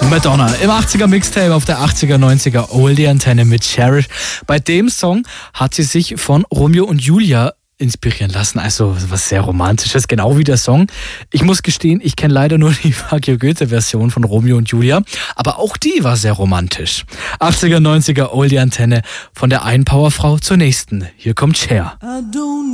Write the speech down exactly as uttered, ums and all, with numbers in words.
Madonna im achtziger Mixtape auf der achtziger, neunziger Oldie-Antenne mit Cherish. Bei dem Song hat sie sich von Romeo und Julia inspirieren lassen, also was sehr Romantisches, genau wie der Song. Ich muss gestehen, ich kenne leider nur die Fuck You Goethe-Version von Romeo und Julia, aber auch die war sehr romantisch. achtziger, neunziger Oldie-Antenne von der einen Powerfrau zur nächsten. Hier kommt Cher.